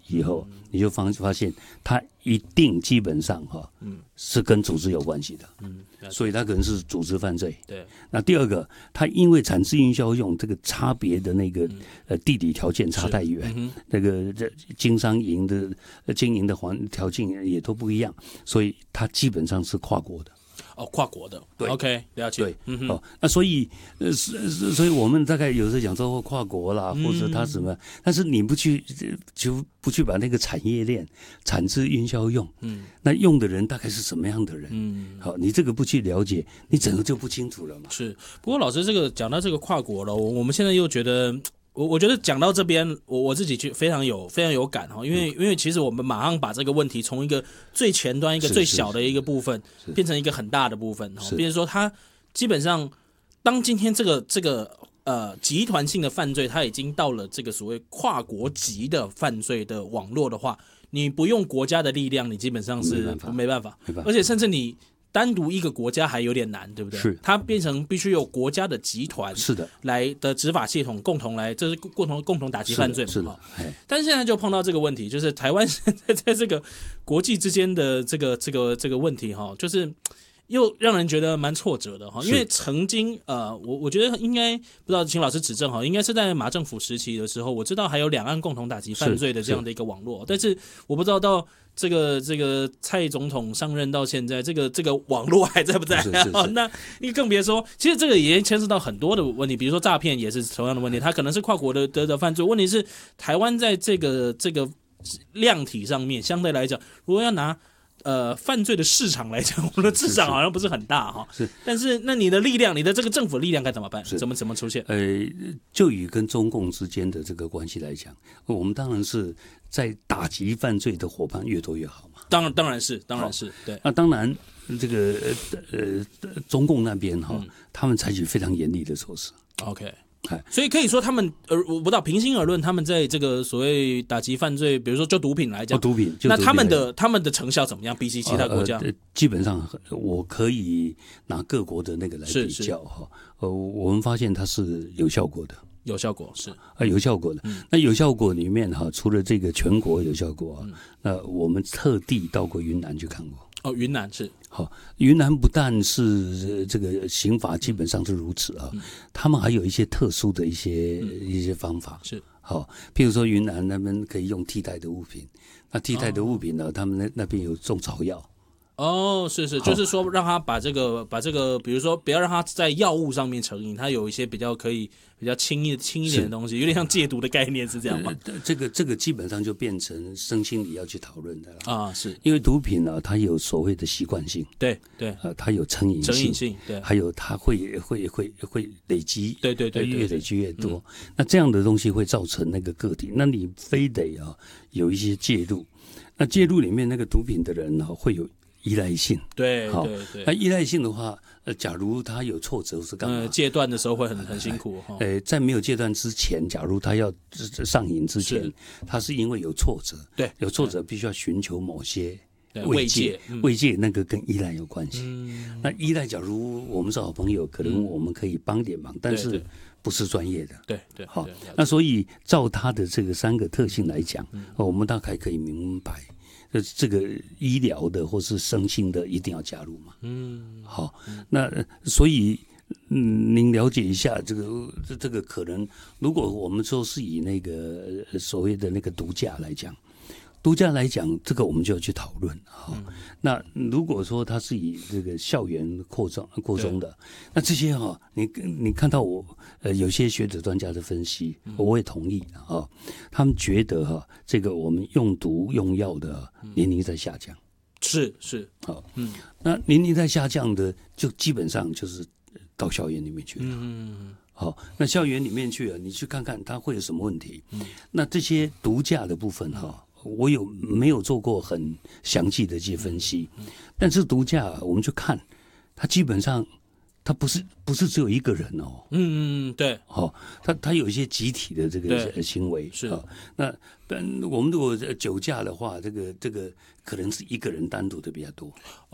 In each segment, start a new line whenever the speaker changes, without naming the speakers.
以后，你就发现它一定基本上是跟组织有关系的，所以它可能是组织犯罪。
对，
那第二个，它因为产制运销用这个差别的那个地理条件差太远，那个经商营的经营的条件也都不一样，所以它基本上是跨国的。
跨国的，对 ，OK， 了解。
对，那所以我们大概有时候讲说跨国啦，或者它什么，但是你不去把那个产业链、产制运销用，那用的人大概是什么样的人？好，你这个不去了解，你整个就不清楚了嘛。
是，不过老师讲到这个跨国了，我们现在又觉得。我觉得讲到这边，我自己就非常有感哈，因为其实我们马上把这个问题从一个最前端一个最小的一个部分变成一个很大的部分哈，比如说它基本上当今天这个集团性的犯罪，它已经到了这个所谓跨国级的犯罪的网络的话，你不用国家的力量，你基本上是没办法，而且甚至你。单独一个国家还有点难，对不对？是，它变成必须有国家的集团是的来的执法系统共同来，这是共同打击犯罪嘛？是的。但是现在就碰到这个问题，就是台湾现在在这个国际之间的这个问题哈，就是又让人觉得蛮挫折的哈。因为曾经我觉得应该不知道，请老师指正哈，应该是在马政府时期的时候，我知道还有两岸共同打击犯罪的这样的一个网络，但是我不知道到。这个蔡总统上任到现在，这个网络还在不在？那你更别说，其实这个也牵涉到很多的问题，比如说诈骗也是同样的问题，它可能是跨国的犯罪。问题是台湾在这个量体上面，相对来讲，如果要拿犯罪的市场来讲，我们的市场好像不是很大哈。是，但是那你的力量，你的这个政府力量该怎么办？怎么出现？
就以跟中共之间的这个关系来讲，我们当然是在打击犯罪的伙伴越多越好嘛。
当然是对。
那当然，这个中共那边他们采取非常严厉的措施。
OK。所以可以说他们我不知道，平心而论，他们在这个所谓打击犯罪，比如说就毒品来讲，那他们的成效怎么样？比起其他国家，
基本上我可以拿各国的那个来比较哈。我们发现它是有效果的，
有效果是
有效果的。那有效果里面哈，除了这个全国有效果，那我们特地到过云南去看过。
云南是
好，云南不但是这个刑法基本上是如此啊，他们还有一些特殊的一些方法
是
好，譬如说云南那边可以用替代的物品，那替代的物品呢，他们那边有种草药。
是，就是说让他把这个，比如说不要让他在药物上面成瘾，他有一些比较轻一点的东西，有点像戒毒的概念，是这样吗？
这个基本上就变成身心理要去讨论的了
是因
为毒品呢，它有所谓的习惯性，
对，
它有成瘾性，
对，
还有它会累积，
对，
越累积越多，那这样的东西会造成那个个体，那你非得有一些介入，那介入里面那个毒品的人呢会有。依赖性，
对，
那依赖性的话，假如他有挫折是干嘛？
戒断的时候会很辛苦。
在没有戒断之前，假如他要上瘾之前，他是因为有挫折，
对，
有挫折必须要寻求某些慰藉，那个跟依赖有关系。那依赖，假如我们是好朋友，可能我们可以帮点忙，但是不是专业的。
对，
好，那所以照他的这个3个特性来讲，我们大概可以明白。这个医疗的或是身心的一定要加入嘛？好，那所以您了解一下这个可能，如果我们说是以那个所谓的那个毒驾来讲，这个我们就要去讨论那如果说它是以这个校园扩充的，那这些你看到我有些学者专家的分析，我也同意他们觉得这个我们用毒用药的年龄在下降，
是
好，那年龄在下降的，就基本上就是到校园里面去了，好，那校园里面去了，你去看看它会有什么问题，那这些毒驾的部分我没有做过很详细的这些分析，但是毒驾我们去看，它基本上它不是只有一个人
对，
它有一些集体的这个行为
是
那我们如果酒驾的话，这个可能是一个人单独的比较多。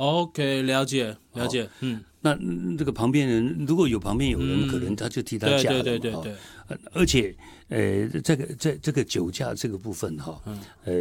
OK， 了解，
那这个旁边人如果旁边有人，可能他就替他驾了，
对，
而且这个酒驾这个部分